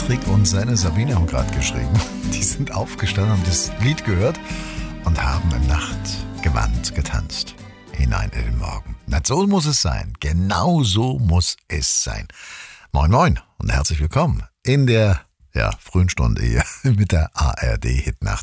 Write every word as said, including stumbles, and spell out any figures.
Patrick und seine Sabine haben gerade geschrieben. Die sind aufgestanden, haben das Lied gehört und haben im Nachtgewand getanzt. Hinein in den Morgen. Na, so muss es sein. Genau so muss es sein. Moin Moin und herzlich willkommen in der ja, frühen Stunde hier mit der A R D Hitnacht.